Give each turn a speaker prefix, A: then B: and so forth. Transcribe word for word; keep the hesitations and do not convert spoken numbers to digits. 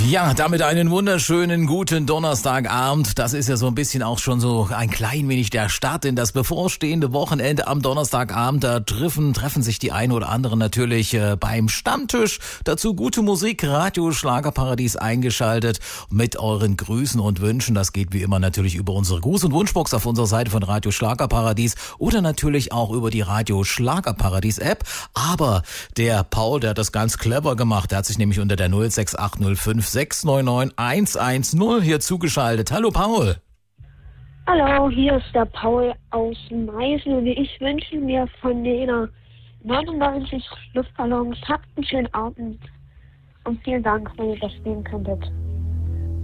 A: Ja, damit einen wunderschönen guten Donnerstagabend. Das ist ja so ein bisschen auch schon so ein klein wenig der Start in das bevorstehende Wochenende am Donnerstagabend. Da treffen, treffen sich die einen oder anderen natürlich äh, beim Stammtisch. Dazu gute Musik, Radio Schlagerparadies eingeschaltet mit euren Grüßen und Wünschen. Das geht wie immer natürlich über unsere Gruß- und Wunschbox auf unserer Seite von Radio Schlagerparadies oder natürlich auch über die Radio Schlagerparadies App. Aber der Paul, der hat das ganz clever gemacht. Der hat sich nämlich unter der null sechs acht null fünf sechs neun neun eins eins null hier zugeschaltet. Hallo Paul.
B: Hallo, hier ist der Paul aus Meißen und ich wünsche mir von Nena neunundneunzig Luftballons. Habt einen schönen Abend und vielen Dank, wenn ihr das spielen könntet.